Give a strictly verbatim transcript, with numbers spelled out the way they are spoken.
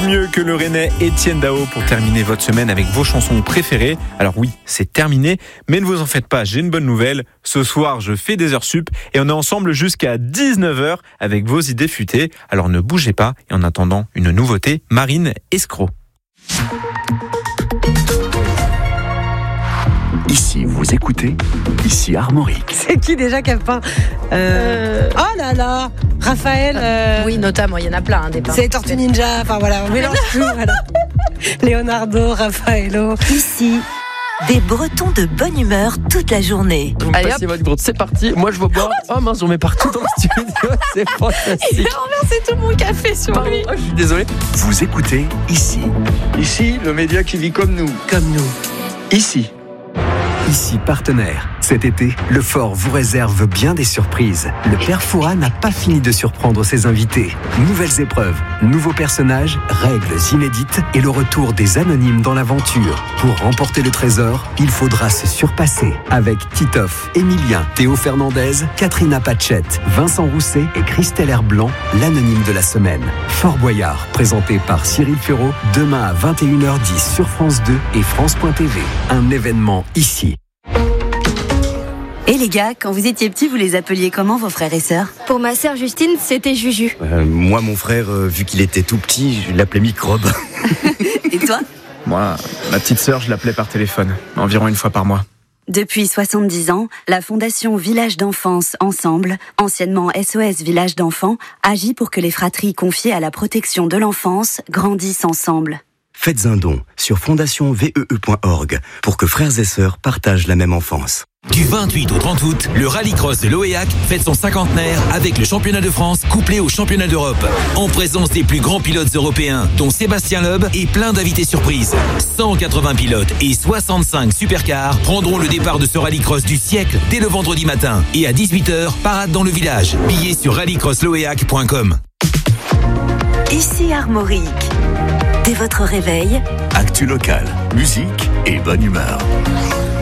mieux que le Rennais Étienne Dao pour terminer votre semaine avec vos chansons préférées. Alors oui, c'est terminé, mais ne vous en faites pas, j'ai une bonne nouvelle. Ce soir, je fais des heures sup et on est ensemble jusqu'à dix-neuf heures avec vos idées futées. Alors ne bougez pas et en attendant une nouveauté, Marine Escroc. Ici, vous écoutez, ici Armorique. C'est qui déjà qui a peint euh... Oh là là, Raphaël. Euh... Oui, notamment, il y en a plein, hein, des peintres. C'est Tortue Ninja, enfin voilà, on mélange tout. Voilà. Leonardo, Raffaello. Ici, des Bretons de bonne humeur toute la journée. Vous Allez, passez votre groupe, c'est parti. Moi, je veux boire. Oh mince, on met partout dans le studio. C'est fantastique. Il a renversé tout mon café sur Pardon, lui. oh, je suis désolé. Vous écoutez ici. Ici, le média qui vit comme nous. Comme nous. Ici. Ici partenaire. Cet été, le Fort vous réserve bien des surprises. Le Père Fouras n'a pas fini de surprendre ses invités. Nouvelles épreuves, nouveaux personnages, règles inédites et le retour des anonymes dans l'aventure. Pour remporter le trésor, il faudra se surpasser. Avec Titoff, Emilien, Théo Fernandez, Katrina Pachette, Vincent Rousset et Christelle Herblanc, l'anonyme de la semaine. Fort Boyard, présenté par Cyril Ferraud, demain à vingt et une heures dix sur France deux et France point T V. Un événement ici. Et les gars, quand vous étiez petits, vous les appeliez comment vos frères et sœurs ? Pour ma sœur Justine, c'était Juju. Euh, moi, mon frère, euh, vu qu'il était tout petit, je l'appelais Microbe. Et toi ? Moi, ma petite sœur, je l'appelais par téléphone, environ une fois par mois. Depuis soixante-dix ans, la Fondation Village d'Enfance Ensemble, anciennement S O S Village d'Enfants, agit pour que les fratries confiées à la protection de l'enfance grandissent ensemble. Faites un don sur fondation V E E point org pour que frères et sœurs partagent la même enfance. Du vingt-huit au trente août, le rallycross de l'Oéac fête son cinquantenaire avec le championnat de France couplé au championnat d'Europe. En présence des plus grands pilotes européens, dont Sébastien Loeb et plein d'invités surprises. cent quatre-vingts pilotes et soixante-cinq supercars prendront le départ de ce rallycross du siècle dès le vendredi matin. Et à dix-huit heures, parade dans le village. Billets sur rallycross loéac point com. Ici Armorique. Dès votre réveil, Actu locale, musique et bonne humeur.